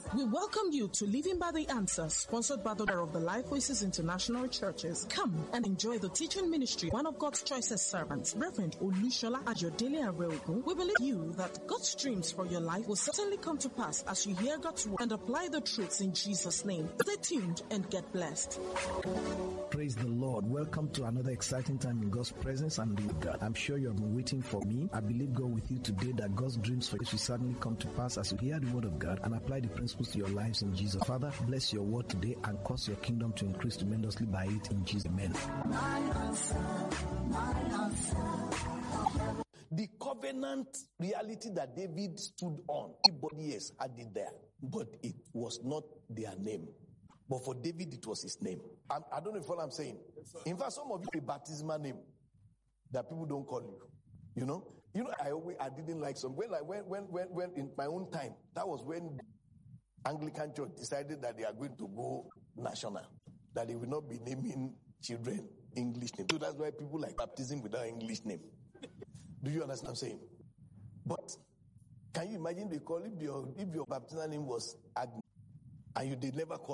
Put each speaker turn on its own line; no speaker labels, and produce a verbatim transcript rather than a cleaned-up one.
We welcome you to Living by the Answer, sponsored by the Order of the Life Voices International Churches. Come and enjoy the teaching ministry, one of God's choicest servants, Reverend Olushola Ayodele Areogun. We believe you that God's dreams for your life will certainly come to pass as you hear God's word and apply the truths in Jesus' name. Stay tuned and get blessed.
Praise the Lord. Welcome to another exciting time in God's presence and with God. I'm sure you have been waiting for me. I believe God with you today that God's dreams for you will certainly come to pass as you hear the word of God and apply the principles to your lives in Jesus. Father, bless your word today and cause your kingdom to increase tremendously by it in Jesus' name.
The covenant reality that David stood on, everybody else had it there, but it was not their name. But for David, it was his name. I'm, I don't know if what I'm saying. In fact, some of you a baptismal name that people don't call you. You know, you know. I always I didn't like some. When I when when when when in my own time, that was when Anglican Church decided that they are going to go national, that they will not be naming children English names. So that's why people like baptism without English name. Do you understand what I'm saying? But can you imagine they call if your if your baptismal name was Agnes and you did never call